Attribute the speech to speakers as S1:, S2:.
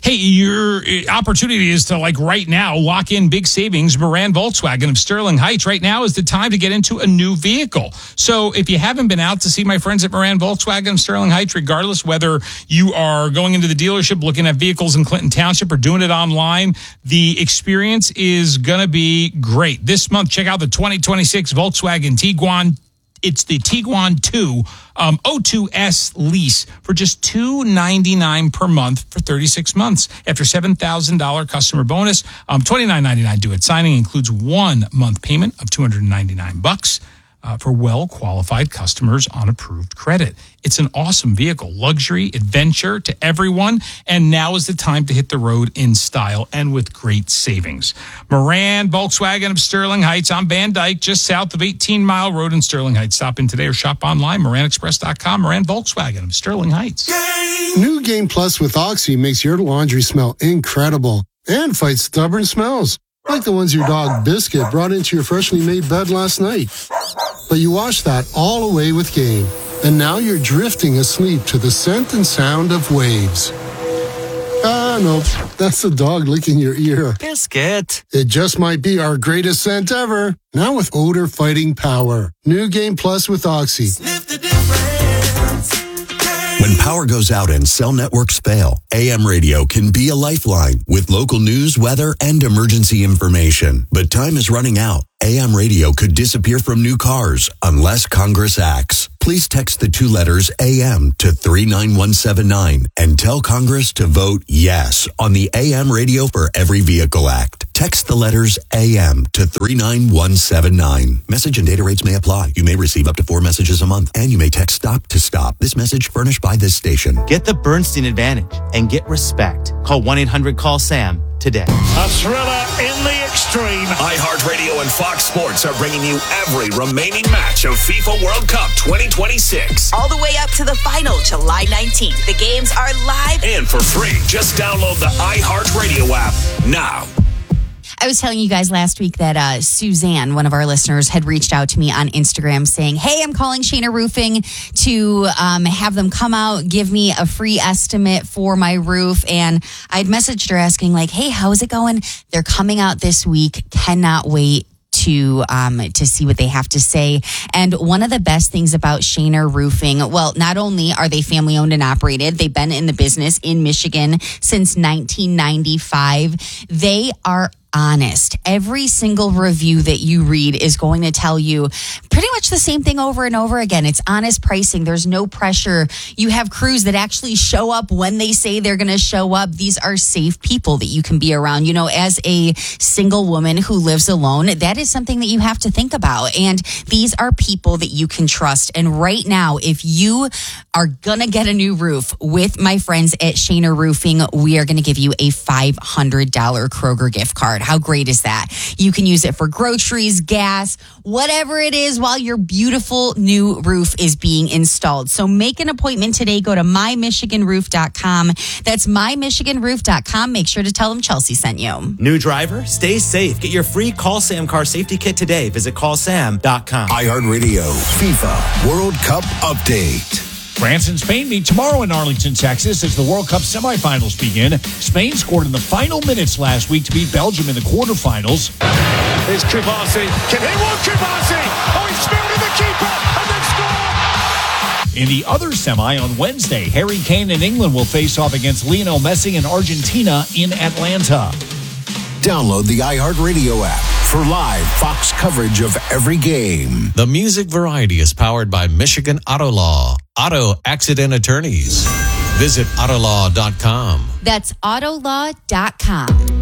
S1: Hey, your opportunity is to, right now, lock in big savings. Moran Volkswagen of Sterling Heights. Right now is the time to get into a new vehicle. So if you haven't been out to see my friends at Moran Volkswagen of Sterling Heights, regardless whether you are going into the dealership, looking at vehicles in Clinton Township, or doing it online, the experience is going to be great. This month, check out the 2026 Volkswagen Tiguan. It's the Tiguan 2 O2S lease for just $299 per month for 36 months. After $7,000 customer bonus, $29.99 due at signing. Includes 1 month payment of $299 for well-qualified customers on approved credit. It's an awesome vehicle, luxury, adventure to everyone, and now is the time to hit the road in style and with great savings. Moran Volkswagen of Sterling Heights on Van Dyke, just south of 18 Mile Road in Sterling Heights. Stop in today or shop online, moranexpress.com. Moran Volkswagen of Sterling Heights.
S2: New Game Plus with Oxy makes your laundry smell incredible and fights stubborn smells, like the ones your dog Biscuit brought into your freshly made bed last night. But you washed that all away with Game, and now you're drifting asleep to the scent and sound of waves. No, that's the dog licking your ear.
S3: Biscuit.
S2: It just might be our greatest scent ever. Now with odor-fighting power. New Game Plus with Oxy.
S4: Sniff the difference.
S5: When power goes out and cell networks fail, AM radio can be a lifeline with local news, weather, and emergency information. But time is running out. AM radio could disappear from new cars unless Congress acts. Please text the 2 letters AM to 39179 and tell Congress to vote yes on the AM Radio for Every Vehicle Act. Text the letters AM to 39179. Message and data rates may apply. You may receive up to 4 messages a month, and you may text STOP to STOP. This message furnished by this station.
S3: Get the Bernstein advantage and get respect. Call 1-800-CALL-SAM today.
S6: A thriller in the extreme.
S7: iHeartRadio and Fox Sports are bringing you every remaining match of FIFA World Cup 2026.
S8: All the way up to the final, July 19th. The games are live
S7: and for free. Just download the iHeartRadio app now.
S9: I was telling you guys last week that Suzanne, one of our listeners, had reached out to me on Instagram saying, hey, I'm calling Shayna Roofing to have them come out, give me a free estimate for my roof. And I'd messaged her asking, hey, how is it going? They're coming out this week. Cannot wait to see what they have to say. And one of the best things about Shayna Roofing, well, not only are they family owned and operated, they've been in the business in Michigan since 1995. They are honest. Every single review that you read is going to tell you pretty much the same thing over and over again. It's honest pricing. There's no pressure. You have crews that actually show up when they say they're going to show up. These are safe people that you can be around. You know, as a single woman who lives alone, that is something that you have to think about. And these are people that you can trust. And right now, if you are going to get a new roof with my friends at Shayna Roofing, we are going to give you a $500 Kroger gift card. How great is that? You can use it for groceries, gas, whatever it is while your beautiful new roof is being installed. So make an appointment today. Go to mymichiganroof.com. That's mymichiganroof.com. Make sure to tell them Chelsea sent you.
S3: New driver, stay safe. Get your free Call Sam car safety kit today. Visit callsam.com.
S5: iHeartRadio FIFA World Cup Update.
S6: France and Spain meet tomorrow in Arlington, Texas as the World Cup semifinals begin. Spain scored in the final minutes last week to beat Belgium in the quarterfinals.
S10: Here's Kibasi. Can he walk Kibasi? Oh, he spilled in the keeper and then scored!
S6: In the other semi on Wednesday, Harry Kane and England will face off against Lionel Messi and Argentina in Atlanta.
S5: Download the iHeartRadio app for live Fox coverage of every game.
S11: The Music Variety is powered by Michigan Auto Law. Auto accident attorneys. Visit autolaw.com.
S9: That's autolaw.com.